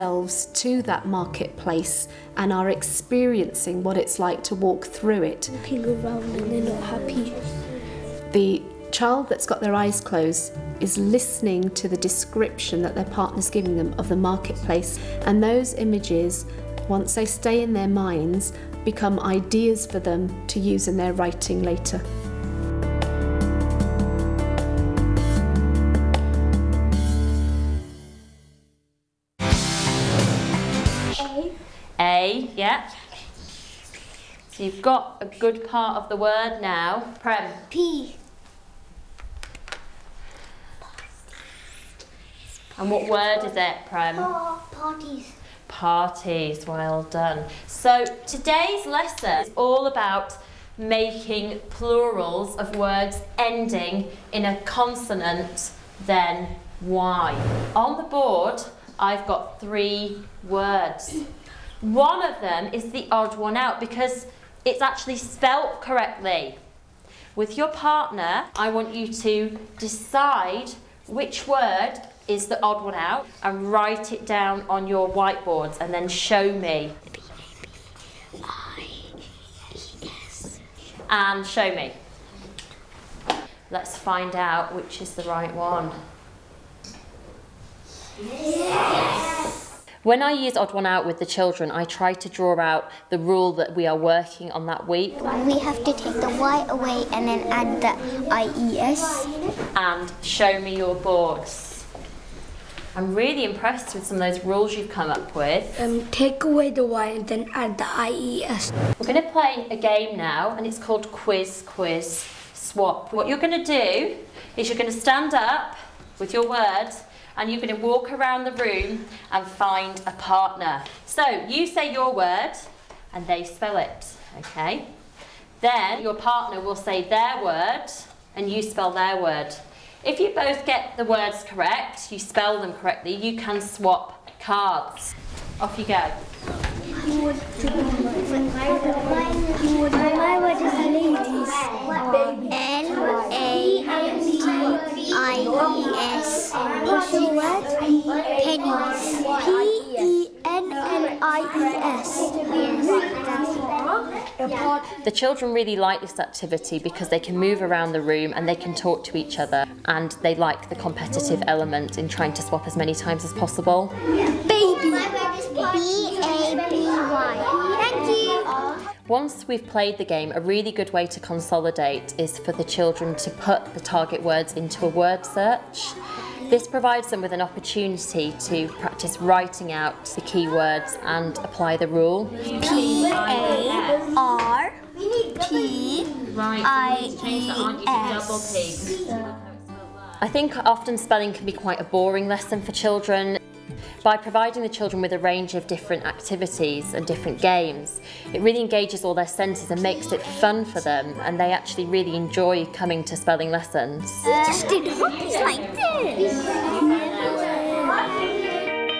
themselves to that marketplace and are experiencing what it's like to walk through it. Looking around and they're not happy. The child that's got their eyes closed is listening to the description that their partner's giving them of the marketplace, and those images, once they stay in their minds, become ideas for them to use in their writing later. A, yeah. So you've got a good part of the word now. Prem. P. And what word is it, Prem? Parties. Parties, well done. So today's lesson is all about making plurals of words ending in a consonant, then Y. On the board, I've got 3 words. One of them is the odd one out because it's actually spelt correctly. With your partner, I want you to decide which word is the odd one out and write it down on your whiteboards and then show me. B-A-B-I-E-S. And show me. Let's find out which is the right one. Yes. When I use odd one out with the children, I try to draw out the rule that we are working on that week. We have to take the Y away and then add the IES. And show me your boards. I'm really impressed with some of those rules you've come up with. Take away the Y and then add the IES. We're going to play a game now, and it's called Quiz, Quiz, Swap. What you're going to do is you're going to stand up with your words and you're going to walk around the room and find a partner. So you say your word and they spell it, okay? Then your partner will say their word and you spell their word. If you both get the words correct, you spell them correctly, you can swap cards. Off you go. My word is ladies. L-A-D-I-E-S. What's your word? Pennies. P-E-N-N-I-E-S. The children really like this activity because they can move around the room and they can talk to each other, and they like the competitive element in trying to swap as many times as possible. Baby. B-A-B-Y. Thank you. Once we've played the game, a really good way to consolidate is for the children to put the target words into a word search. This provides them with an opportunity to practice writing out the key words and apply the rule. P-A-R-T-I-E-S. I think often spelling can be quite a boring lesson for children. By providing the children with a range of different activities and different games, it really engages all their senses and makes it fun for them, and they actually really enjoy coming to spelling lessons. Just do the hoppies like this.